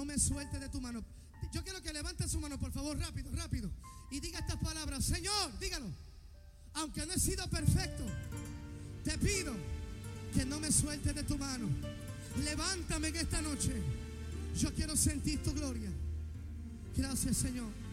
me sueltes de tu mano. Yo quiero que levante su mano, por favor, rápido, rápido. Y diga estas palabras. Señor, dígalo. Aunque no he sido perfecto, te pido que no me sueltes de tu mano. Levántame en esta noche. Yo quiero sentir tu gloria. Gracias, Señor.